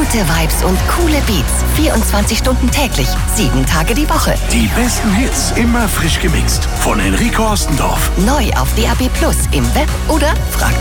Gute Vibes und coole Beats. 24 Stunden täglich, 7 Tage die Woche. Die besten Hits, immer frisch gemixt. Von Enrico Ostendorf. Neu auf DAB+ im Web oder frag